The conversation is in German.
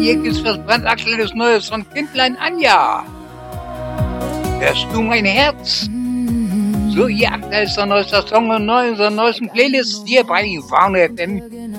hier gibt's was brandaktuelles Neues von Kindlein Anja. Hörst du mein Herz? So, ja, da ist der neueste Song und unserer neuesten Playlist hier bei Faune FM.